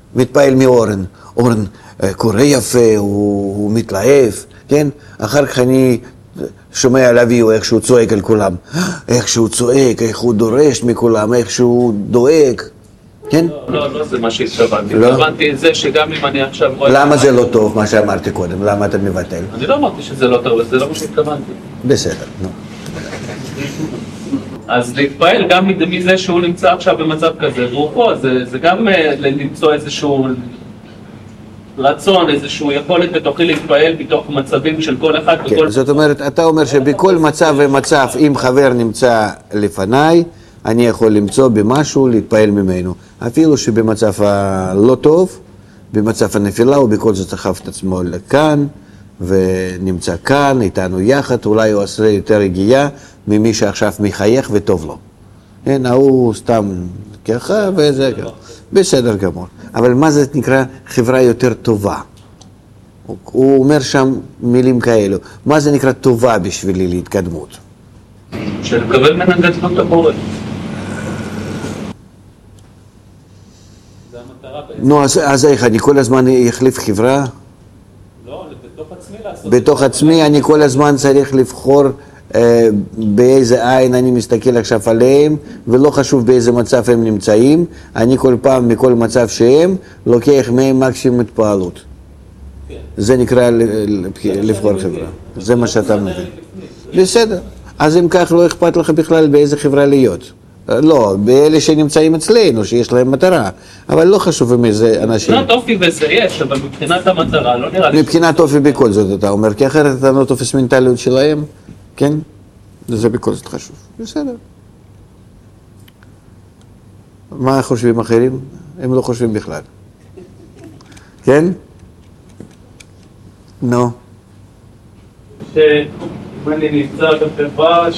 מתפעל מאורן. אורן קורא יפה, הוא מתלהב, כן? אחר כך אני שומע על אביהו איך שהוא צועק על כולם. איך שהוא צועק, איך הוא דורש מכולם, איך שהוא דואג. כן? לא זה מה שהתכוונתי. התכוונתי את זה שגם אם אני עכשיו... למה זה לא טוב, מה שאמרתי קודם? למה אתה מבטל? אני לא אמרתי שזה לא טוב, זה לא מה שהתכוונתי. בסדר, נו. אז להתפעל גם מזה שהוא נמצא עכשיו במצב כזה, והוא פה, זה גם למצוא איזשהו רצון, איזשהו יכולת בתוכי להתפעל בתוך מצבים של כל אחד. כן, זאת אומרת, אתה אומר שבכל מצב ומצב, אם חבר נמצא לפניי, אני יכול למצוא במשהו להתפעל ממנו. אפילו שבמצב הלא טוב, במצב הנפילה, הוא בכל זאת סחב את עצמו לכאן, ונמצא כאן, איתנו יחד, אולי הוא עושה יותר רגיעה ממי שעכשיו מחייך וטוב לו. כן, הוא סתם ככה וזה ככה. בסדר גמור. אבל מה זה נקרא חברה יותר טובה? הוא אומר שם מילים כאלו. מה זה נקרא טובה בשבילי להתקדמות? שלקבל ממנה גדלות הבורא. נו, אז איך, אני כל הזמן אחליף חברה? לא, בתוך עצמי לעשות. בתוך עצמי אני כל הזמן צריך לבחור באיזה עין אני מסתכל עכשיו עליהם, ולא חשוב באיזה מצב הם נמצאים, אני כל פעם מכל מצב שהם לוקח מהם מקסימום התפעלות. זה נקרא לבחור חברה, זה מה שאתה מבין. בסדר, אז אם כך לא אכפת לך בכלל באיזה חברה להיות. לא, באלה שנמצאים אצלנו, שיש להם מטרה, אבל לא חשוב עם איזה אנשים. מבחינת אופי וזה יש, אבל מבחינת המטרה לא נראה לי. מבחינת אופי בכל זאת אתה אומר, כי אחרת אתה לא תופס מנטליות שלהם, כן? זה בכל זאת חשוב. בסדר. מה חושבים אחרים? הם לא חושבים בכלל. כן? נו. אם אני נמצא בחברה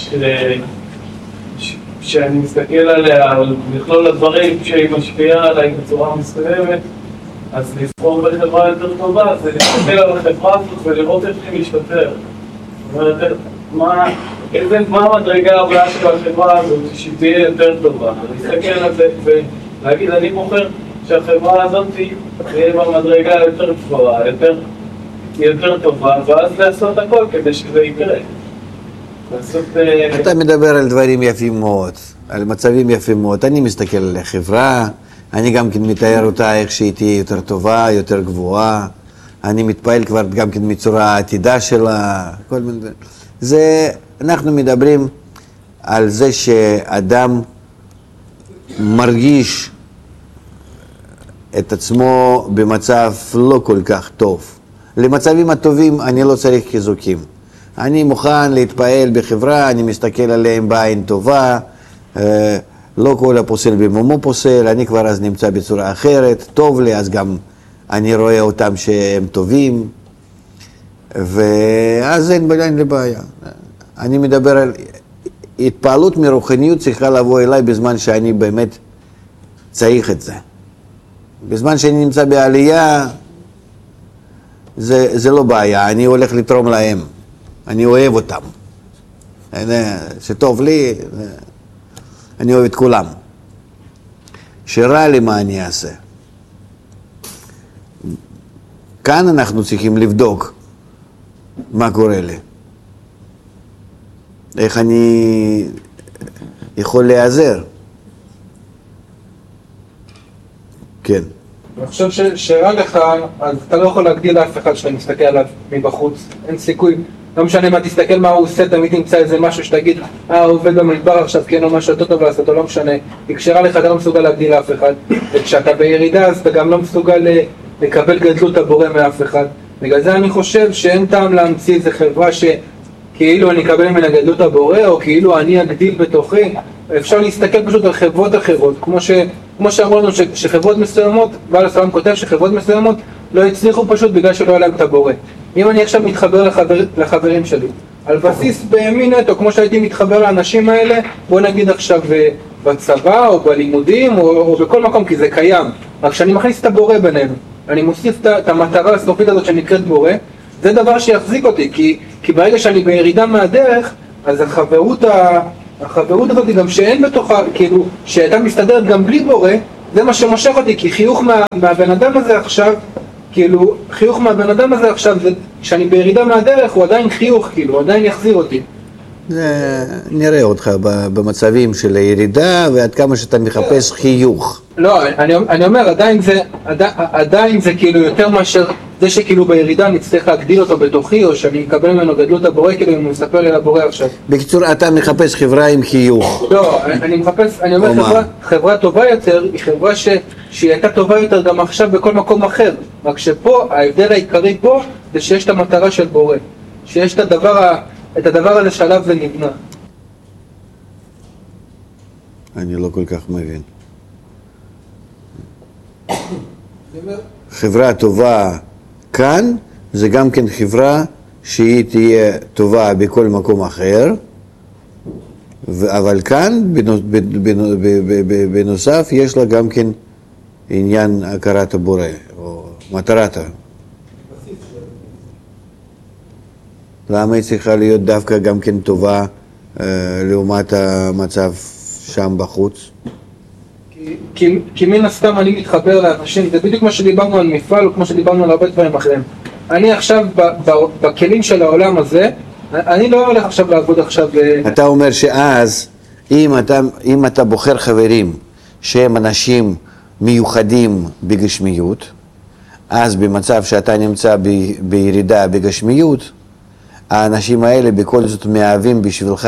שאני מסתכל עליה, על מכלול הדברים שהיא משפיעה עליי בצורה מסוימת, אז לבחור בחברה יותר טובה, זה להסתכל על החברה הזאת ולראות איך היא משתפר. זאת אומרת, מה המדרגה הבאה של החברה הזאת שהיא תהיה יותר טובה? להסתכל על זה ולהגיד, אני בוחר שהחברה הזאת תהיה במדרגה יותר גבוהה, יותר טובה, ואז לעשות הכל כדי שזה יקרה. אתה מדבר על דברים יפים מאוד, על מצבים יפים מאוד. אני מסתכל על החברה, אני גם כן מתאר אותה איך שהיא תהיה יותר טובה, יותר גבוהה. אני מתפעל כבר גם כן מצורה העתידה שלה, כל מיני דברים. אנחנו מדברים על זה שאדם מרגיש את עצמו במצב לא כל כך טוב. למצבים הטובים אני לא צריך חיזוקים. אני מוכן להתפעל בחברה, אני מסתכל עליהם בעין טובה, לא כל הפוסל במומו פוסל, אני כבר אז נמצא בצורה אחרת, טוב לי, אז גם אני רואה אותם שהם טובים, ואז אין לבעיה. אני מדבר על התפעלות מרוחניות צריכה לבוא אליי בזמן שאני באמת צריך את זה. בזמן שאני נמצא בעלייה, זה לא בעיה, אני הולך לתרום להם. אני אוהב אותם. שטוב לי, אני אוהב את כולם. שרע לי מה אני אעשה. כאן אנחנו צריכים לבדוק מה קורה לי. איך אני יכול להיעזר. כן. אני חושב שרע לך, אז אתה לא יכול להגדיל לאף אחד שאתה מסתכל עליו מבחוץ. אין סיכוי. לא משנה מה תסתכל מה הוא עושה, תמיד נמצא איזה משהו שתגיד, הוא עובד במדבר עכשיו, כן, או משהו יותר טוב לעשות, או לא משנה. כי כשרע לך אתה לא מסוגל להגדיל לאף אחד. וכשאתה בירידה אז אתה גם לא מסוגל לקבל גדלות הבורא מאף אחד. בגלל זה אני חושב שאין טעם להמציא איזה חברה שכאילו אני אקבל ממנה גדלות הבורא, או כאילו אני אגדיל בתוכי. אפשר להסתכל פשוט על חברות אחרות, כמו שאמרנו שחברות מסוימות, בעל הסלם כותב שחברות מסוימות לא הצליחו פשוט בגלל שלא היה להם את הבורא. אם אני עכשיו מתחבר לחברים שלי, על בסיס בימין נטו, כמו שהייתי מתחבר לאנשים האלה, בוא נגיד עכשיו בצבא או בלימודים או בכל מקום, כי זה קיים. רק שאני מכניס את הבורא בינינו, אני מוסיף את המטרה הסופית הזאת שנקראת בורא, זה דבר שיחזיק אותי, כי ברגע שאני בירידה מהדרך, אז החברות הזאת גם שאין בתוכה, כאילו, שהייתה מסתדרת גם בלי בורא, זה מה שמושך אותי, כי חיוך מהבן אדם הזה עכשיו, כאילו, חיוך מהבן אדם הזה עכשיו, כשאני בירידה מהדרך, הוא עדיין חיוך, כאילו, הוא עדיין יחזיר אותי. נראה אותך במצבים של הירידה, ועד כמה שאתה מחפש חיוך. לא, אני אומר, עדיין זה כאילו יותר מאשר זה שכאילו בירידה אני צריך להגדיל אותו בתוכי, או שאני אקבל ממנו גדלות הבורא, כאילו אם הוא מספר לי על הבורא עכשיו. בקיצור, אתה מחפש חברה עם חיוך. לא, אני אומר חברה טובה יותר, היא חברה שהיא הייתה טובה יותר גם עכשיו בכל מקום אחר. רק שפה, ההבדל העיקרי פה, זה שיש את המטרה של בורא. שיש את הדבר הזה שעליו זה נבנה. אני לא כל כך מבין. חברה טובה כאן, זה גם כן חברה שהיא תהיה טובה בכל מקום אחר, אבל כאן בנוסף יש לה גם כן עניין הכרת הבורא, או מטרת. למה היא צריכה להיות דווקא גם כן טובה לעומת המצב שם בחוץ? כי מן הסתם אני מתחבר לאנשים, זה בדיוק מה שדיברנו על מפעל, או כמו שדיברנו על הרבה דברים אחרים. אני עכשיו בכלים של העולם הזה, אני לא הולך עכשיו לעבוד עכשיו... אתה אומר שאז, אם אתה בוחר חברים שהם אנשים מיוחדים בגשמיות, אז במצב שאתה נמצא בירידה בגשמיות, האנשים האלה בכל זאת מהווים בשבילך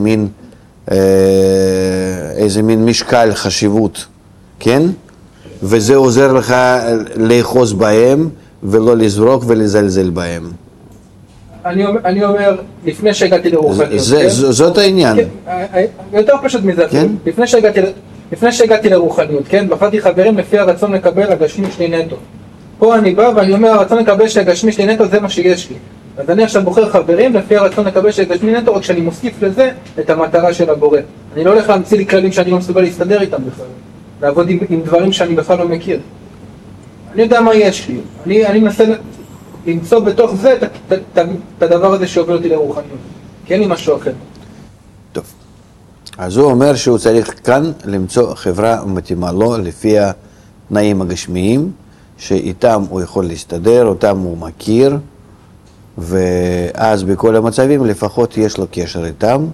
איזה מין משקל חשיבות, כן? וזה עוזר לך לאחוז בהם ולא לזרוק ולזלזל בהם. אני אומר, לפני שהגעתי לרוחניות... זאת העניין. יותר פשוט מזה. לפני שהגעתי לרוחניות, כן? בחרתי חברים לפי הרצון לקבל הגשמי שלי נטו. פה אני בא ואני אומר, הרצון לקבל שהגשמי שלי נטו זה מה שיש לי. אז אני עכשיו בוחר חברים לפי הרצון לקבל שהגשמי נטו, רק שאני מוסיף לזה את המטרה של הבורא. אני לא הולך להמציא לי כללים שאני לא מסוגל להסתדר איתם בכלל. לעבוד עם דברים שאני בכלל לא מכיר. אני יודע מה יש לי. אני מנסה למצוא בתוך זה את הדבר הזה שהוביל אותי לרוחניות. כי אין לי משהו אחר. טוב. אז הוא אומר שהוא צריך כאן למצוא חברה מתאימה לו לפי התנאים הגשמיים, שאיתם הוא יכול להסתדר, אותם הוא מכיר, ואז בכל המצבים לפחות יש לו קשר איתם,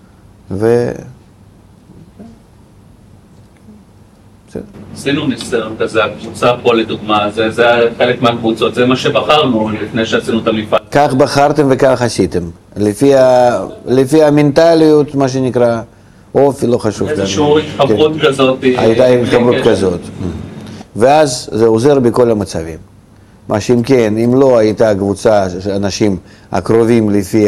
עשינו ניסיון כזה, הקבוצה פה לדוגמה, זה חלק מהקבוצות, זה מה שבחרנו לפני שעשינו את המפעל. כך בחרתם וכך עשיתם, לפי המנטליות, מה שנקרא, אופי, לא חשוב. איזושהי התחברות כזאת. הייתה התחברות כזאת. ואז זה עוזר בכל המצבים. מה שאם כן, אם לא הייתה קבוצה של אנשים הקרובים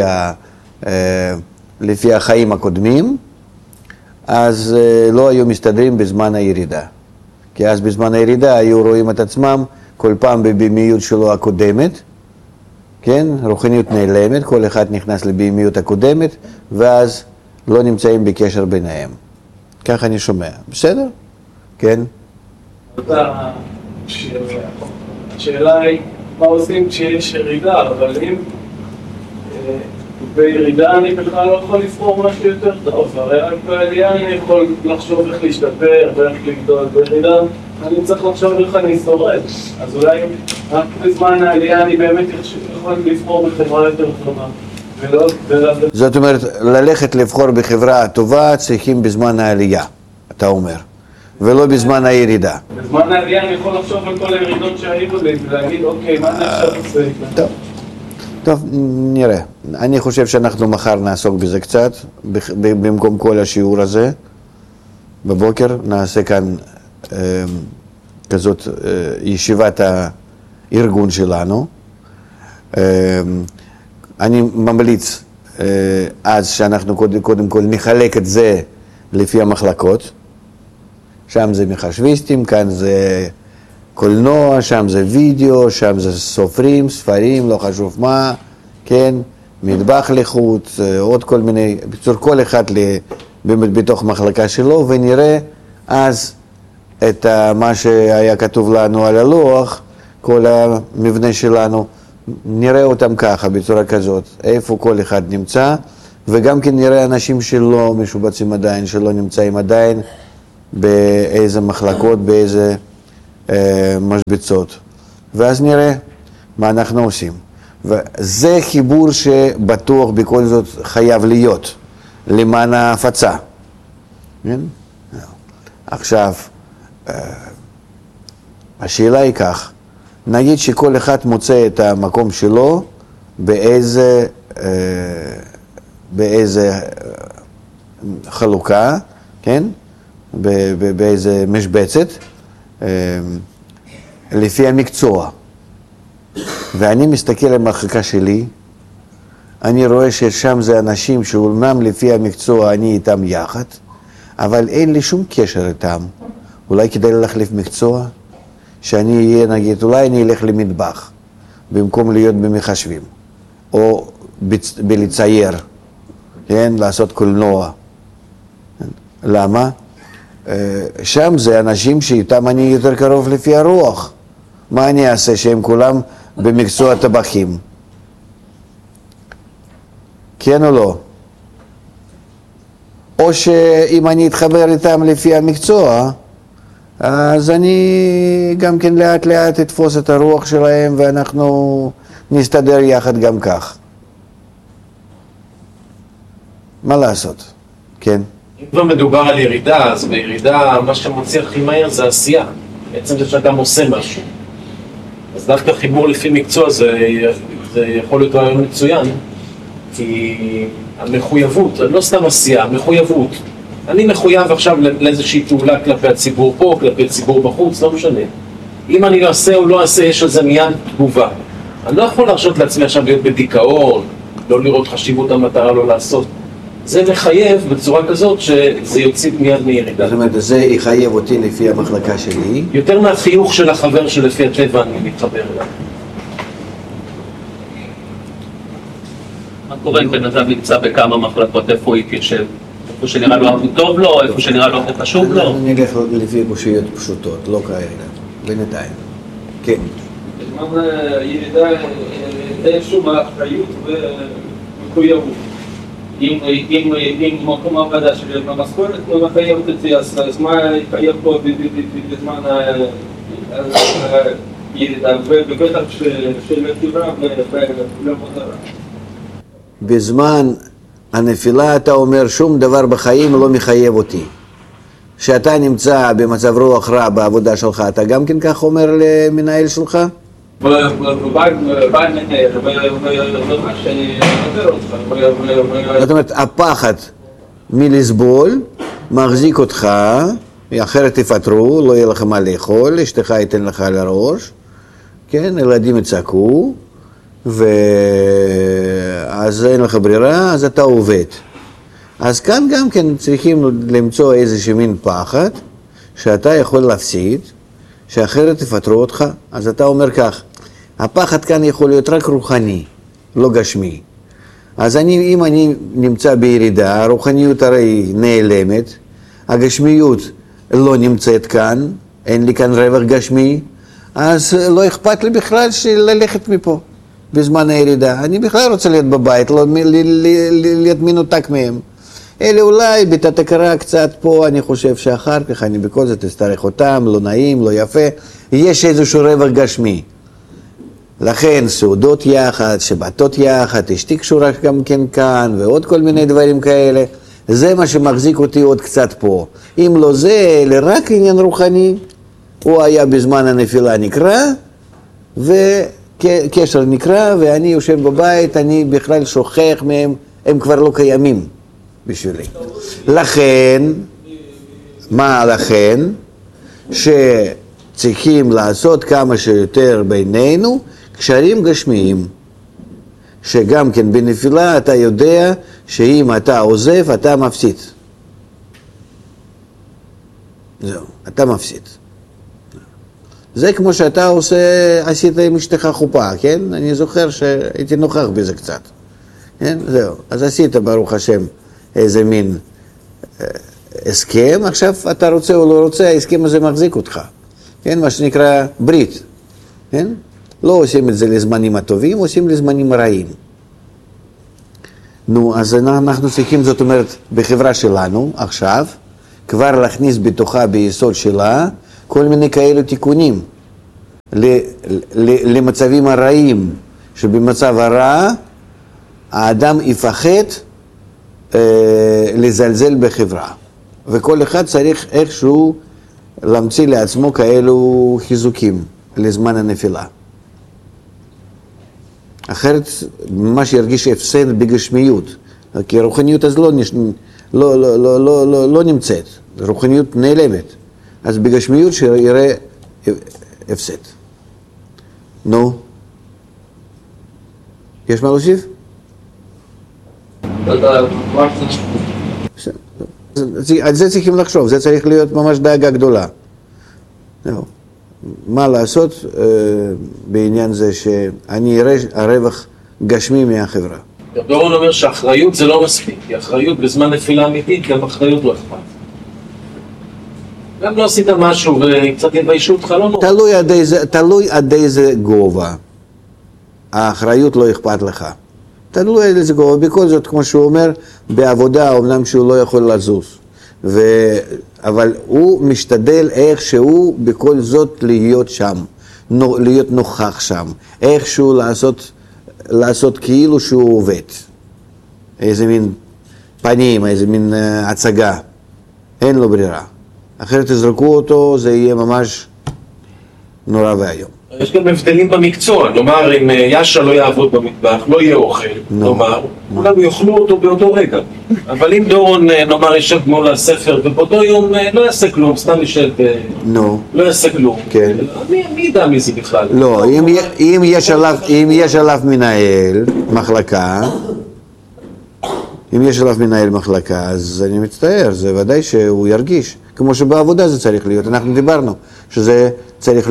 לפי החיים הקודמים, אז לא היו מסתדרים בזמן הירידה. כי אז בזמן הירידה היו רואים את עצמם כל פעם בבימיות שלו הקודמת, כן? רוחניות נעלמת, כל אחד נכנס לבימיות הקודמת, ואז לא נמצאים בקשר ביניהם. כך אני שומע. בסדר? כן? השאלה היא, מה עושים כשיש ירידה, אבל אם בירידה אני בכלל לא יכול לספור משהו יותר טוב, הרי רק בעלייה אני יכול לחשוב איך להשתפר ואיך לגדול, בירידה אני צריך לחשוב איך אני שורד, אז אולי רק בזמן העלייה אני באמת יכול לבחור בחברה יותר טובה. זאת אומרת, ללכת לבחור בחברה טובה צריכים בזמן העלייה, אתה אומר, ולא בזמן הירידה. בזמן העלייה אני יכול לחשוב על כל הירידות שהיו לי ולהגיד, אוקיי, מה אני עכשיו עושה? טוב, נראה. אני חושב שאנחנו מחר נעסוק בזה קצת, במקום כל השיעור הזה. בבוקר נעשה כאן כזאת ישיבת הארגון שלנו. אני ממליץ אז שאנחנו קודם כל נחלק את זה לפי המחלקות. שם זה מחשביסטים, כאן זה קולנוע, שם זה וידאו, שם זה סופרים, ספרים, לא חשוב מה, כן, מטבח לחוץ, עוד כל מיני, בצורה כל אחד בתוך מחלקה שלו, ונראה אז את מה שהיה כתוב לנו על הלוח, כל המבנה שלנו, נראה אותם ככה, בצורה כזאת, איפה כל אחד נמצא, וגם כן נראה אנשים שלא משובצים עדיין, שלא נמצאים עדיין באיזה מחלקות, באיזה משבצות, ואז נראה מה אנחנו עושים. וזה חיבור שבטוח בכל זאת חייב להיות, למען ההפצה. כן? עכשיו, השאלה היא כך, נגיד שכל אחד מוצא את המקום שלו באיזה חלוקה, כן? באיזה משבצת, לפי המקצוע. ואני מסתכל על המחלקה שלי, אני רואה ששם זה אנשים שאומנם לפי המקצוע אני איתם יחד, אבל אין לי שום קשר איתם. אולי כדאי להחליף מקצוע? שאני אהיה, נגיד, אולי אני אלך למטבח, במקום להיות במחשבים, או בלצייר, כן? לעשות קולנוע. למה? שם זה אנשים שאיתם אני יותר קרוב לפי הרוח. מה אני אעשה שהם כולם במקצוע טבחים? כן או לא? או שאם אני אתחבר איתם לפי המקצוע, אז אני גם כן לאט לאט אתפוס את הרוח שלהם ואנחנו נסתדר יחד גם כך. מה לעשות? כן? אם כבר מדובר על ירידה, אז בירידה מה שמוציא הכי מהר זה עשייה. בעצם זה שאדם עושה משהו. אז דווקא חיבור לפי מקצוע זה יכול להיות רעיון מצוין, כי המחויבות, לא סתם עשייה, המחויבות. אני מחויב עכשיו לאיזושהי פעולה כלפי הציבור פה, כלפי הציבור בחוץ, לא משנה. אם אני לא אעשה או לא אעשה, יש על זה מיד תגובה. אני לא יכול להרשות לעצמי עכשיו להיות בדיכאון, לא לראות חשיבות המטרה, לא לעשות. זה מחייב בצורה כזאת שזה יוציא מיד מירידה. זאת אומרת, זה יחייב אותי לפי המחלקה שלי. יותר מהחיוך של החבר שלפי הטבע אני מתחבר אליו. מה קורה אם בן אדם נמצא בכמה מחלקות, איפה הוא יתיישב? איפה שנראה לו הכי טוב לו, איפה שנראה לו הכי חשוב לו? אני אלך לפי קושיות פשוטות, לא כאלה, בינתיים. כן. בזמן ירידה אין שום אחריות ומחויבות. אם מקום העבודה שלי במשכורת לא מחייבת אותי, אז מה יחייב פה בזמן הירידה, ובטח של החברה ולמטרה. בזמן הנפילה אתה אומר שום דבר בחיים לא מחייב אותי. כשאתה נמצא במצב רוח רע בעבודה שלך, אתה גם כן כך אומר למנהל שלך? זאת אומרת, הפחד מלסבול מחזיק אותך, אחרת תפטרו, לא יהיה לך מה לאכול, אשתך ייתן לך על הראש, כן, ילדים יצעקו, ואז אין לך ברירה, אז אתה עובד. אז כאן גם כן צריכים למצוא איזשהו מין פחד, שאתה יכול להפסיד, שאחרת תפטרו אותך, אז אתה אומר כך, הפחד כאן יכול להיות רק רוחני, לא גשמי. אז אם אני נמצא בירידה, הרוחניות הרי נעלמת, הגשמיות לא נמצאת כאן, אין לי כאן רווח גשמי, אז לא אכפת לי בכלל ללכת מפה בזמן הירידה. אני בכלל רוצה להיות בבית, לא להיות מנותק מהם. אלה אולי בתת הכרה קצת פה, אני חושב שאחר כך אני בכל זאת אצטרך אותם, לא נעים, לא יפה, יש איזשהו רווח גשמי. לכן סעודות יחד, שבתות יחד, אשתי קשורה גם כן כאן, ועוד כל מיני דברים כאלה, זה מה שמחזיק אותי עוד קצת פה. אם לא זה, אלא רק עניין רוחני, הוא היה בזמן הנפילה נקרא, וקשר נקרא, ואני יושב בבית, אני בכלל שוכח מהם, הם כבר לא קיימים בשבילי. לכן, מה לכן? שצריכים לעשות כמה שיותר בינינו קשרים גשמיים. שגם כן בנפילה אתה יודע שאם אתה עוזב אתה מפסיד. זהו, אתה מפסיד. זה כמו שאתה עשית עם אשתך חופה, כן? אני זוכר שהייתי נוכח בזה קצת. כן? זהו, אז עשית ברוך השם איזה מין הסכם, עכשיו אתה רוצה או לא רוצה, ההסכם הזה מחזיק אותך. כן? מה שנקרא ברית. כן? לא עושים את זה לזמנים הטובים, עושים לזמנים הרעים. נו, אז אנחנו צריכים, זאת אומרת, בחברה שלנו, עכשיו, כבר להכניס בתוכה ביסוד שלה כל מיני כאלו תיקונים למצבים הרעים, שבמצב הרע האדם יפחד לזלזל בחברה, וכל אחד צריך איכשהו להמציא לעצמו כאלו חיזוקים לזמן הנפילה. אחרת ממש ירגיש הפסד בגשמיות, כי רוחניות אז לא נמצאת, רוחניות נעלמת, אז בגשמיות שיראה הפסד. נו, יש מה להוסיף? על זה צריכים לחשוב, זה צריך להיות ממש דאגה גדולה. מה לעשות בעניין זה שאני אראה הרווח גשמי מהחברה. דורון אומר שהאחריות זה לא מספיק, כי האחריות בזמן נפילה אמיתית, גם האחריות לא אכפת. גם לא עשית משהו וקצת יביישו אותך, לא נורא. תלוי עד איזה גובה. האחריות לא אכפת לך. תלוי עד איזה גובה. בכל זאת, כמו שהוא אומר, בעבודה, אמנם שהוא לא יכול לזוז. אבל הוא משתדל איכשהו בכל זאת להיות שם, להיות נוכח שם. איכשהו לעשות כאילו שהוא עובד. איזה מין פנים, איזה מין הצגה. אין לו ברירה. אחרת תזרקו אותו, זה יהיה ממש נורא והיום. יש גם הבדלים במקצוע, נאמר אם יאשה לא יעבוד במטבח, לא יהיה אוכל, נאמר, כולם יאכלו אותו באותו רגע. אבל אם דורון, נאמר, ישב מול הספר, ובאותו יום לא יעשה כלום, סתם ישב, לא יעשה כלום. מי ידע מי זה בכלל? לא, אם יש עליו מנהל מחלקה, אז אני מצטער, זה ודאי שהוא ירגיש. כמו שבעבודה זה צריך להיות, אנחנו דיברנו שזה צריך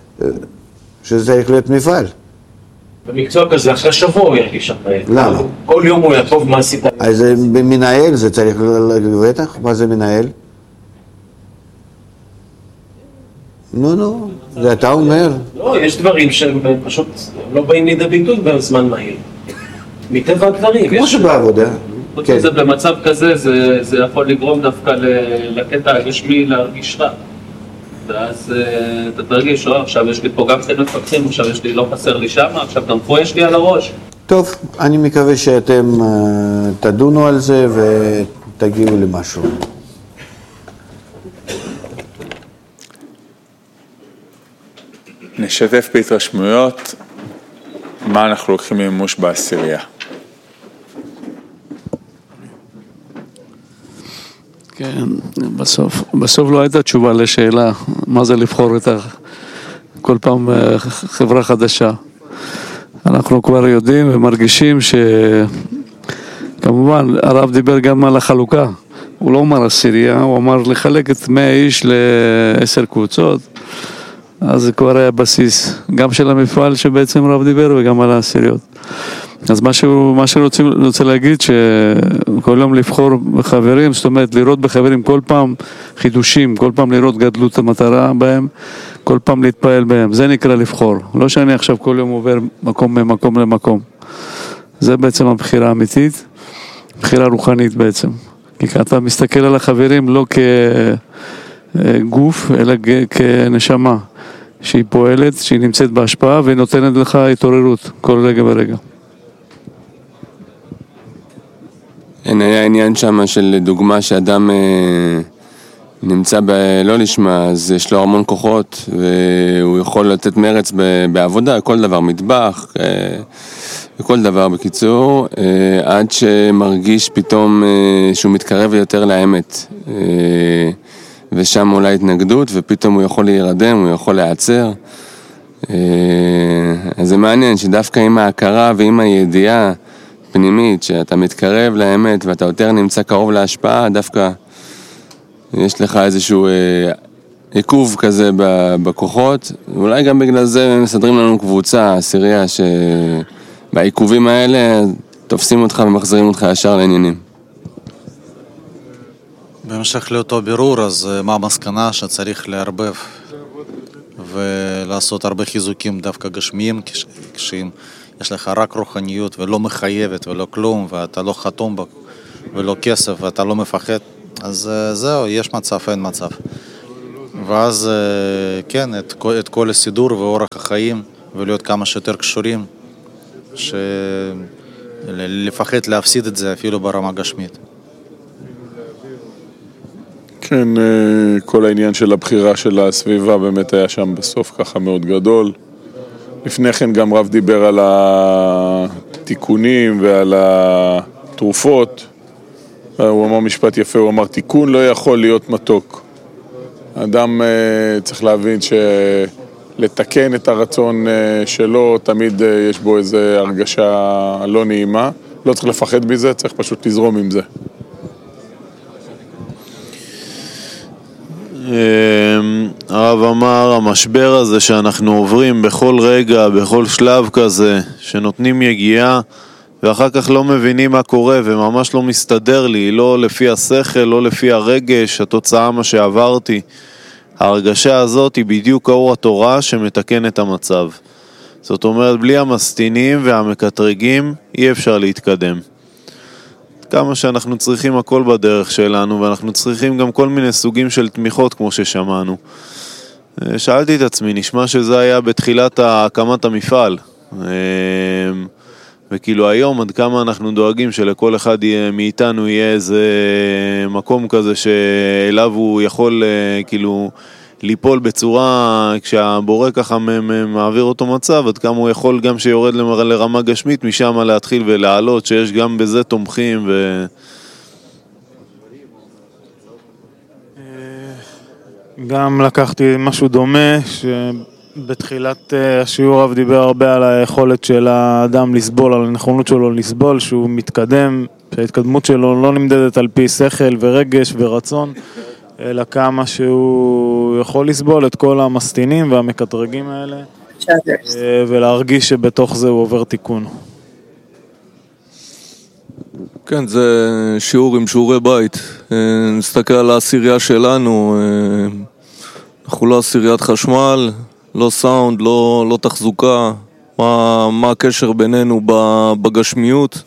להיות מפעל. במקצוע כזה, אחרי שבוע הוא ירגיש אחרי. למה? כל יום הוא יטוב מה עשית. אז במנהל זה צריך בטח, מה זה מנהל? נו, זה אתה אומר. לא, יש דברים שהם פשוט לא באים לידי ביטוי בזמן מהיר. מטבע הדברים. כמו שבעבודה. חוץ מזה, במצב כזה, זה יכול לגרום דווקא לקטע הגשמי להרגיש רע. ואז אתה תרגיש, עכשיו יש לי פה גם כן מפקחים, עכשיו יש לי, לא חסר לי שם, עכשיו גם פה יש לי על הראש. טוב, אני מקווה שאתם תדונו על זה ותגיעו למשהו. נשתף בהתרשמויות מה אנחנו לוקחים למימוש בעשירייה. כן, בסוף לא הייתה תשובה לשאלה מה זה לבחור כל פעם חברה חדשה. אנחנו כבר יודעים ומרגישים כמובן הרב דיבר גם על החלוקה, הוא לא אמר עשירייה, הוא אמר לחלק את 100 איש ל10 קבוצות, אז זה כבר היה בסיס גם של המפעל שבעצם הרב דיבר וגם על העשיריות. אז מה שרוצה להגיד שכל יום לבחור בחברים, זאת אומרת לראות בחברים כל פעם חידושים, כל פעם לראות גדלות המטרה בהם, כל פעם להתפעל בהם, זה נקרא לבחור. לא שאני עכשיו כל יום עובר ממקום למקום. זה בעצם הבחירה האמיתית, בחירה רוחנית בעצם. כי אתה מסתכל על החברים לא כגוף, אלא כנשמה, שהיא פועלת, שהיא נמצאת בהשפעה ונותנת לך התעוררות כל רגע ורגע. היה עניין שם של דוגמה שאדם נמצא לא לשמה, אז יש לו המון כוחות והוא יכול לתת מרץ בעבודה, כל דבר, מטבח וכל דבר בקיצור, עד שמרגיש פתאום שהוא מתקרב יותר לאמת, ושם אולי התנגדות ופתאום הוא יכול להירדם, הוא יכול להיעצר. אז זה מעניין שדווקא עם ההכרה ועם הידיעה פנימית, שאתה מתקרב לאמת ואתה יותר נמצא קרוב להשפעה, דווקא יש לך איזשהו עיכוב כזה בכוחות, ואולי גם בגלל זה מסדרים לנו קבוצה, עשירייה, שבעיכובים האלה תופסים אותך ומחזירים אותך ישר לעניינים. בהמשך לאותו בירור, אז מה המסקנה שצריך לערבב ולעשות הרבה חיזוקים דווקא גשמיים, כשאם יש לך רק רוחניות ולא מחייבת ולא כלום, ואתה לא חתום בה ולא כסף ואתה לא מפחד, אז זהו, יש מצב, אין מצב. ואז כן, את כל הסידור ואורח החיים, ולהיות כמה שיותר קשורים, לפחד להפסיד את זה אפילו ברמה גשמית. כן, כל העניין של הבחירה של הסביבה באמת היה שם בסוף ככה מאוד גדול. לפני כן גם רב דיבר על התיקונים ועל התרופות. הוא אמר משפט יפה, הוא אמר תיקון לא יכול להיות מתוק. האדם צריך להבין שלתקן את הרצון שלו, תמיד יש בו איזו הרגשה לא נעימה. לא צריך לפחד בזה, צריך פשוט לזרום עם זה. הרב אמר, המשבר הזה שאנחנו עוברים בכל רגע, בכל שלב כזה, שנותנים יגיעה ואחר כך לא מבינים מה קורה וממש לא מסתדר לי, לא לפי השכל, לא לפי הרגש, התוצאה מה שעברתי. ההרגשה הזאת היא בדיוק האור התורה שמתקן את המצב. זאת אומרת, בלי המסתינים והמקטרגים אי אפשר להתקדם. כמה שאנחנו צריכים הכל בדרך שלנו, ואנחנו צריכים גם כל מיני סוגים של תמיכות כמו ששמענו. שאלתי את עצמי, נשמע שזה היה בתחילת הקמת המפעל. וכאילו היום עד כמה אנחנו דואגים שלכל אחד מאיתנו יהיה איזה מקום כזה שאליו הוא יכול כאילו ליפול בצורה, כשהבורא ככה מעביר אותו מצב, עד כמה הוא יכול גם שיורד לרמה גשמית, משם להתחיל ולעלות, שיש גם בזה תומכים גם לקחתי משהו דומה, שבתחילת השיעור רב דיבר הרבה על היכולת של האדם לסבול, על הנכונות שלו לסבול, שהוא מתקדם, שההתקדמות שלו לא נמדדת על פי שכל ורגש ורצון, אלא כמה שהוא יכול לסבול את כל המסתינים והמקטרגים האלה, ולהרגיש שבתוך זה הוא עובר תיקון. כן, זה שיעור עם שיעורי בית. נסתכל על העשירייה שלנו, אנחנו לא עשיריית חשמל, לא סאונד, לא תחזוקה, מה הקשר בינינו בגשמיות,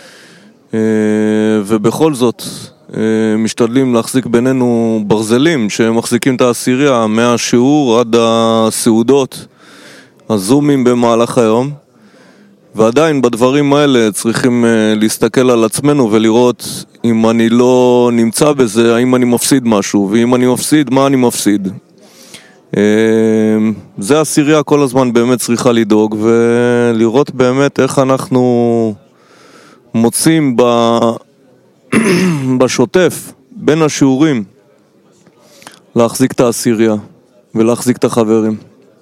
ובכל זאת משתדלים להחזיק בינינו ברזלים שמחזיקים את העשירייה מהשיעור עד הסעודות, הזומים במהלך היום. ועדיין בדברים האלה צריכים להסתכל על עצמנו ולראות אם אני לא נמצא בזה, האם אני מפסיד משהו, ואם אני מפסיד, מה אני מפסיד. זה העשירייה כל הזמן באמת צריכה לדאוג, ולראות באמת איך אנחנו מוצאים בשוטף, בין השיעורים, להחזיק את העשירייה ולהחזיק את החברים.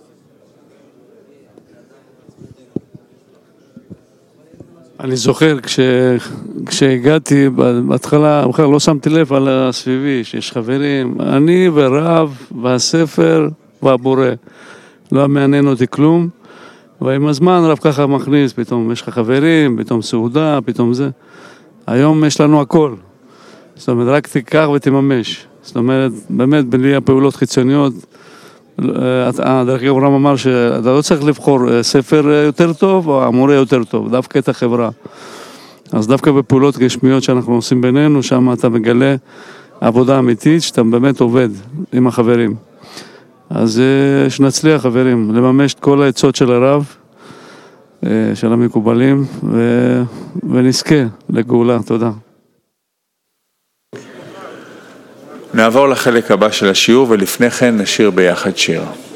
אני זוכר כשהגעתי בהתחלה, בכלל לא שמתי לב על הסביבי, שיש חברים, אני ורב והספר והבורא. לא מעניין אותי כלום, ועם הזמן רב ככה מכניס, פתאום יש לך חברים, פתאום סעודה, פתאום זה. היום יש לנו הכל. זאת אומרת, רק תיקח ותממש. זאת אומרת, באמת, בלי הפעולות חיצוניות, דרך אגב רם אמר שאתה לא צריך לבחור ספר יותר טוב או המורה יותר טוב, דווקא את החברה. אז דווקא בפעולות גשמיות שאנחנו עושים בינינו, שם אתה מגלה עבודה אמיתית שאתה באמת עובד עם החברים. אז שנצליח חברים, לממש את כל העצות של הרב, של המקובלים, ונזכה לגאולה. תודה. נעבור לחלק הבא של השיעור, ולפני כן נשיר ביחד שיר.